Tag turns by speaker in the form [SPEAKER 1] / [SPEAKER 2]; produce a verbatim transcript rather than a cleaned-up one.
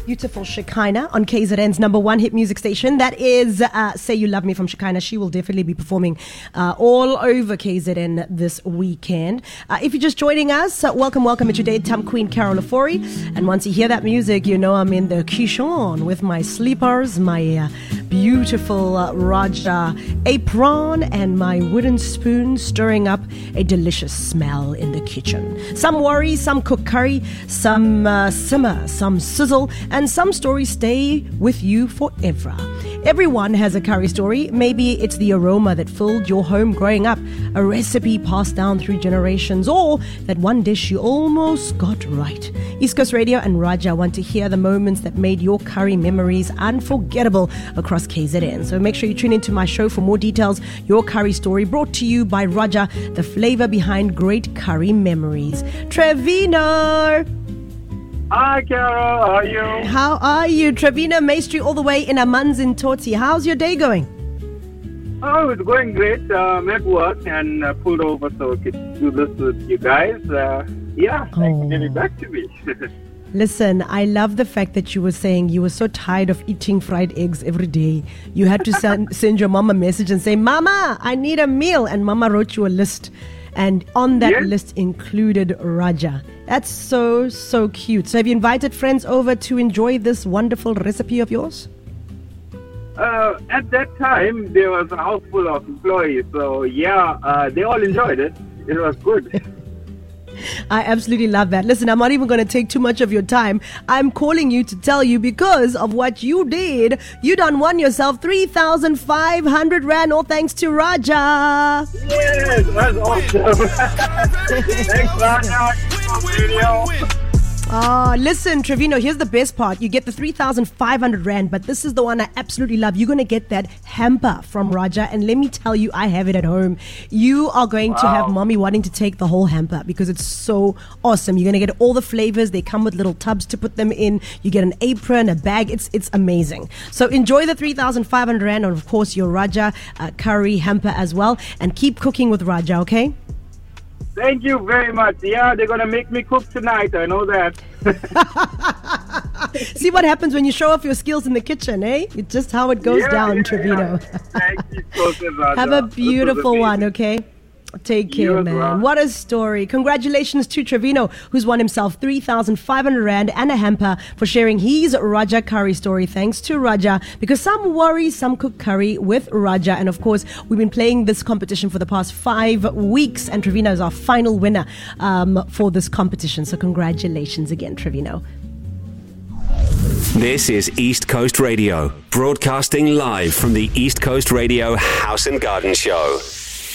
[SPEAKER 1] Beautiful Shekinah on K Z N's number one hit music station. That is uh, Say You Love Me from Shekinah. She will definitely be performing uh, all over K Z N this weekend. Uh, if you're just joining us, uh, welcome, welcome. It's your daytime queen, Carol Ofori. And once you hear that music, you know I'm in the kitchen with my sleepers, my uh, beautiful uh, Raja apron, and my wooden spoon, stirring up a delicious smell in the kitchen. Some worry, some cook curry, some uh, simmer, some sizzle, and some stories stay with you forever. Everyone has a curry story. Maybe it's the aroma that filled your home growing up, a recipe passed down through generations, or that one dish you almost got right. East Coast Radio and Raja want to hear the moments that made your curry memories unforgettable across K Z N. So make sure you tune into my show for more details. Your curry story brought to you by Raja, the flavor behind great curry memories. Trevino!
[SPEAKER 2] Hi, Carol. How are you?
[SPEAKER 1] How are you? Trevino Maestri all the way in Amans in Toti. How's your day going?
[SPEAKER 2] Oh, it's going great. Uh, I'm at work and uh, pulled over so I could do this with you guys. Uh, yeah,
[SPEAKER 1] oh.
[SPEAKER 2] Thanks for getting back to me.
[SPEAKER 1] Listen, I love the fact that you were saying you were so tired of eating fried eggs every day. You had to send, send your mom a message and say, Mama, I need a meal. And Mama wrote you a list. And on that yes. list included Raja. That's so, so cute. So have you invited friends over to enjoy this wonderful recipe of yours?
[SPEAKER 2] Uh, at that time, there was a house full of employees. So, yeah, uh, they all enjoyed it. It was good.
[SPEAKER 1] I absolutely love that. Listen, I'm not even going to take too much of your time. I'm calling you to tell you because of what you did. You done won yourself three thousand five hundred rand, all thanks to Raja.
[SPEAKER 2] Yes, that's awesome. Thanks, Raja. Radio.
[SPEAKER 1] Oh, listen, Trevino, here's the best part. You get the three thousand five hundred rand, but this is the one I absolutely love. You're going to get that hamper from Raja, and let me tell you, I have it at home. You are going wow. to have mommy wanting to take the whole hamper because it's so awesome. You're going to get all the flavors. They come with little tubs to put them in. You get an apron, a bag. It's it's amazing. So enjoy the three thousand five hundred rand, and of course your Raja uh, curry hamper as well, and keep cooking with Raja, okay?
[SPEAKER 2] Thank you very much. Yeah, they're going to make me cook tonight. I know that.
[SPEAKER 1] See what happens when you show off your skills in the kitchen, eh? It's just how it goes
[SPEAKER 2] yeah,
[SPEAKER 1] down,
[SPEAKER 2] yeah,
[SPEAKER 1] Trevino.
[SPEAKER 2] Yeah. Thank you so much.
[SPEAKER 1] Have a beautiful one, okay? Take care,
[SPEAKER 2] you
[SPEAKER 1] man.
[SPEAKER 2] well.
[SPEAKER 1] What a story. Congratulations to Trevino, who's won himself three thousand five hundred rand and a hamper for sharing his Raja curry story. Thanks to Raja, because some worry, some cook curry with Raja. And of course, we've been playing this competition for the past five weeks, and Trevino is our final winner um, for this competition. So congratulations again, Trevino.
[SPEAKER 3] This is East Coast Radio, broadcasting live from the East Coast Radio House and Garden Show.